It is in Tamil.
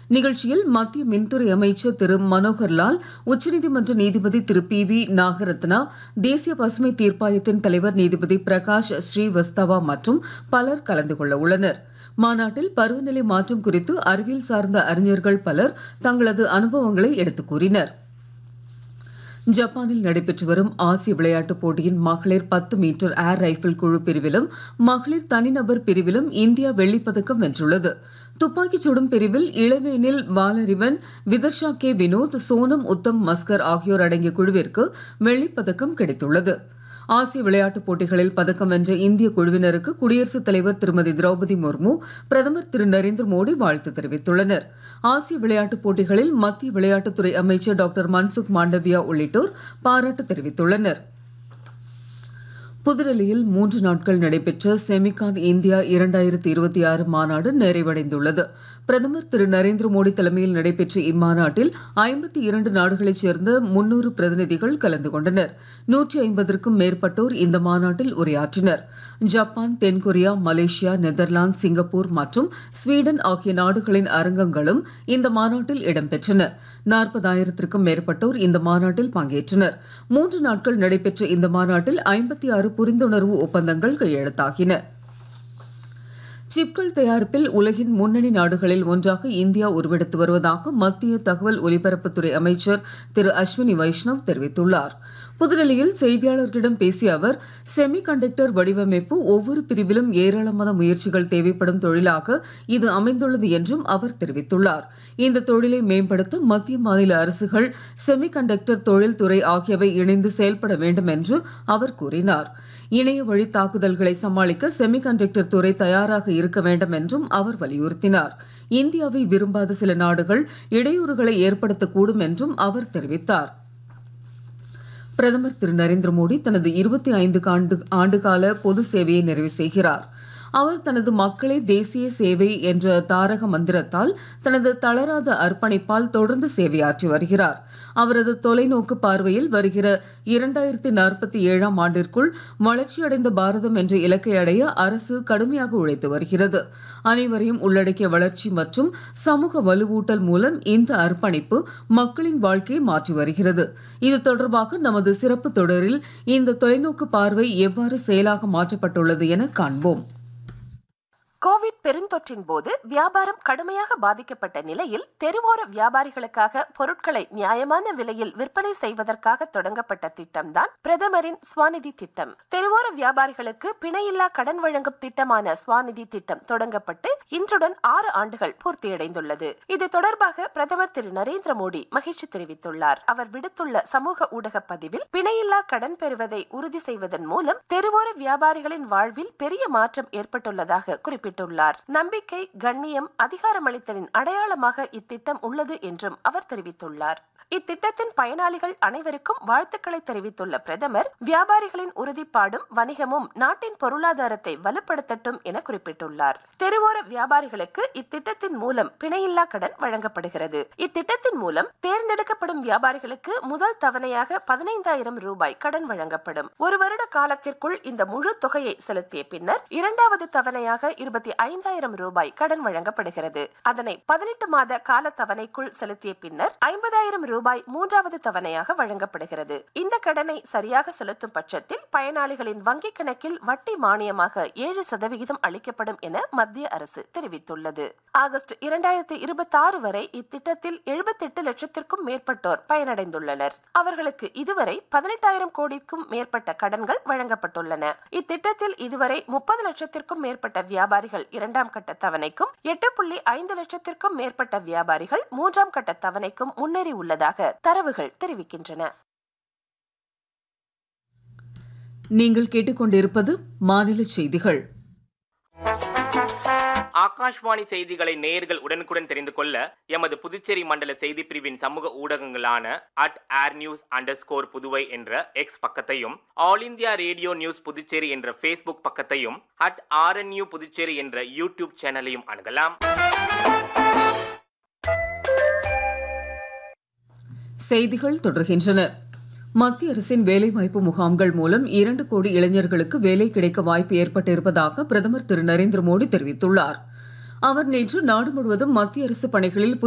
நிகழ்ச்சியில் மத்திய மின்துறை அமைச்சர் திரு மனோகர்லால், உச்சநீதிமன்ற நீதிபதி திரு PV நாகரத்னா, தேசிய பசுமை தீர்ப்பாயத்தின் தலைவர் நீதிபதி பிரகாஷ் ஸ்ரீவஸ்தவா மற்றும் பலர் கலந்து கொள்ள உள்ளனர். மாநாட்டில் பருவநிலை மாற்றம் குறித்து அறிவியல் சார்ந்த அறிஞர்கள் பலர் தங்களது அனுபவங்களை எடுத்துக் கூறினர். ஜப்பானில் நடைபெற்று வரும் ஆசிய விளையாட்டுப் போட்டியின் மகளிர் 10 மீட்டர் ஏர் ரைபிள் குழு பிரிவிலும் மகளிர் தனிநபர் பிரிவிலும் இந்தியா வெள்ளிப்பதக்கம் வென்றுள்ளது. துப்பாக்கிச் சுடும் பிரிவில் இளவேனில் வாலறிவன், விதர்ஷா கே வினோத், சோனம் உத்தம் மஸ்கர் ஆகியோர் அடங்கிய குழுவிற்கு வெள்ளிப்பதக்கம் கிடைத்துள்ளது. ஆசிய விளையாட்டுப் போட்டிகளில் பதக்கம் வென்ற இந்திய குழுவினருக்கு குடியரசுத் தலைவர் திருமதி திரௌபதி முர்மு, பிரதமர் திரு நரேந்திர மோடி வாழ்த்து தெரிவித்துள்ளனர். ஆசிய விளையாட்டுப் போட்டிகளில் மத்திய விளையாட்டுத்துறை அமைச்சர் டாக்டர் மன்சுக் மாண்டவியா உள்ளிட்டோர் பாராட்டு தெரிவித்துள்ளனர். புதுடெல்லியில் 3 நாட்கள் நடைபெற்ற செமிகான் இந்தியா 2026 மாநாடு நிறைவடைந்துள்ளது. பிரதமர் திரு நரேந்திர மோடி தலைமையில் நடைபெற்ற இம்மாநாட்டில் 52 நாடுகளைச் சேர்ந்த 300 பிரதிநிதிகள் கலந்து கொண்டனர். 150க்கும் மேற்பட்டோர் இந்த மாநாட்டில் உரையாற்றினர். ஜப்பான், தென்கொரியா, மலேசியா, நெதர்லாந்து, சிங்கப்பூர் மற்றும் ஸ்வீடன் ஆகிய நாடுகளின் அரங்கங்களும் இந்த மாநாட்டில் இடம்பெற்றன. 40,000க்கும் மேற்பட்டோர் இந்த மாநாட்டில் பங்கேற்றனர். 3 நாட்கள் நடைபெற்ற இந்த மாநாட்டில் 56 புரிந்துணர்வு ஒப்பந்தங்கள் கையெழுத்தாகின. சிப்கள் தயாரிப்பில் உலகின் முன்னணி நாடுகளில் ஒன்றாக இந்தியா உருவெடுத்து வருவதாக மத்திய தகவல் ஒலிபரப்புத்துறை அமைச்சர் திரு அஸ்வினி வைஷ்ணவ் தெரிவித்துள்ளார். புதுடெல்லியில் செய்தியாளர்களிடம் பேசிய அவர், செமி கண்டக்டர் வடிவமைப்பு ஒவ்வொரு பிரிவிலும் ஏராளமான முயற்சிகள் தேவைப்படும் தொழிலாக இது அமைந்துள்ளது என்றும் அவர் தெரிவித்துள்ளார். இந்த தொழிலை மேம்படுத்த மத்திய மாநில அரசுகள், செமி கண்டக்டர் தொழில்துறை ஆகியவை இணைந்து செயல்பட வேண்டும் என்று அவர் கூறினார். இணைய வழி தாக்குதல்களை சமாளிக்க செமி கண்டக்டர் துறை தயாராக இருக்க வேண்டும் என்றும் அவர் வலியுறுத்தினார். இந்தியாவை விரும்பாத சில நாடுகள் இடையூறுகளை ஏற்படுத்தக்கூடும் என்றும் அவர் தெரிவித்தார். பிரதமர் திரு நரேந்திர மோடி தனது 25 ஆண்டுகால பொது சேவையை நிறைவு செய்கிறார். அவர் தனது மக்களே தேசிய சேவை என்ற தாரக மந்திரத்தால், தனது தளராத அர்ப்பணிப்பால் தொடர்ந்து சேவையாற்றி வருகிறார். அவரது தொலைநோக்கு பார்வையில் வருகிற 2047ஆம் ஆண்டிற்குள் வளர்ச்சியடைந்த பாரதம் என்ற இலக்கை அடைய அரசு கடுமையாக உழைத்து வருகிறது. அனைவரையும் உள்ளடக்கிய வளர்ச்சி மற்றும் சமூக வலுவூட்டல் மூலம் இந்த அர்ப்பணிப்பு மக்களின் வாழ்க்கையை மாற்றி வருகிறது. இது தொடர்பாக நமது சிறப்பு தொடரில் இந்த தொலைநோக்கு பார்வை எவ்வாறு செயலாக மாற்றப்பட்டுள்ளது என காண்போம். கோவிட் பெருந்தொற்றின் போது வியாபாரம் கடுமையாக பாதிக்கப்பட்ட நிலையில் தெருவோர வியாபாரிகளுக்காக பொருட்களை நியாயமான விலையில் விற்பனை செய்வதற்காக தொடங்கப்பட்ட திட்டம்தான் பிரதமரின் ஸ்வாநிதி திட்டம். தெருவோர வியாபாரிகளுக்கு பிணையில்லா கடன் வழங்கும் திட்டமான ஸ்வாநிதி திட்டம் தொடங்கப்பட்டு இன்றுடன் 6 ஆண்டுகள் பூர்த்தியடைந்துள்ளது. இது தொடர்பாக பிரதமர் திரு நரேந்திர மோடி மகிழ்ச்சி தெரிவித்துள்ளார். அவர் விடுத்துள்ள சமூக ஊடக பதிவில், பிணையில்லா கடன் பெறுவதை உறுதி செய்வதன் மூலம் தெருவோர வியாபாரிகளின் வாழ்வில் பெரிய மாற்றம் ஏற்பட்டுள்ளதாக குறிப்பிட்டுள்ளார். நம்பிக்கை, கண்ணியம், அதிகாரமளித்தலின் அடையாளமாக இத்திட்டம் உள்ளது என்றும் அவர் தெரிவித்துள்ளார். இத்திட்டத்தின் பயனாளிகள் அனைவருக்கும் வாழ்த்துக்களை தெரிவித்துள்ள பிரதமர், வியாபாரிகளின் உறுதிப்பாடும் வணிகமும் நாட்டின் பொருளாதாரத்தை வலுப்படுத்தட்டும் என குறிப்பிட்டுள்ளார். தெருவோர வியாபாரிகளுக்கு இத்திட்டத்தின் மூலம் பிணையில்லா கடன் வழங்கப்படுகிறது. இத்திட்டத்தின் மூலம் தேர்ந்தெடுக்கப்படும் வியாபாரிகளுக்கு முதல் தவணையாக 15,000 ரூபாய் கடன் வழங்கப்படும். 1 வருட காலத்திற்குள் இந்த முழு தொகையை செலுத்திய பின்னர் 2வது தவணையாக 25,000 ரூபாய் கடன் வழங்கப்படுகிறது. அதனை 18 மாத கால தவணைக்குள் செலுத்திய பின்னர் 50,000 ரூபாய் 3வது தவணையாக வழங்கப்படுகிறது. இந்த கடனை சரியாக செலுத்தும் பட்சத்தில் பயனாளிகளின் வங்கிக் கணக்கில் வட்டி மானியமாக 7% அளிக்கப்படும் என மத்திய அரசு தெரிவித்துள்ளது. ஆகஸ்ட் 2026 வரை இத்திட்டத்தில் 78 லட்சத்திற்கும் மேற்பட்டோர் பயனடைந்துள்ளனர். அவர்களுக்கு இதுவரை 18,000 கோடிக்கும் மேற்பட்ட கடன்கள் வழங்கப்பட்டுள்ளன. இத்திட்டத்தில் இதுவரை 30 லட்சத்திற்கும் மேற்பட்ட வியாபாரிகள் 2ஆம் கட்ட தவணைக்கும், 8.5 லட்சத்திற்கும் மேற்பட்ட வியாபாரிகள் 3ஆம் கட்ட தவணைக்கும் முன்னேறி உள்ளதாக தரவுகள் தெரிவிக்கின்றன. நீங்கள் கேட்டுக்கொண்டிருப்பது மாநில செய்திகள். ஆகாஷ்வாணி செய்திகளை நேயர்கள் உடனுக்குடன் தெரிந்து கொள்ள எமது புதுச்சேரி மண்டல செய்தி பிரிவின் சமூக ஊடகங்களான @airnews_புதுவை என்ற எக்ஸ் பக்கத்தையும், all India radio news Puducherry என்ற Facebook பக்கத்தையும், @RNU புதுச்சேரி என்ற யூடியூப் சேனலையும் அணுகலாம். செய்திகள் தொடர்கின்றன. மத்திய அரசின் வேலைவாய்ப்பு முகாம்கள் மூலம் 2 கோடி இளைஞர்களுக்கு வேலை கிடைக்க வாய்ப்பு ஏற்பட்டிருப்பதாக பிரதமர் திரு நரேந்திர மோடி தெரிவித்துள்ளார். அவர் நேற்று நாடு முழுவதும் மத்திய அரசு பணிகளில்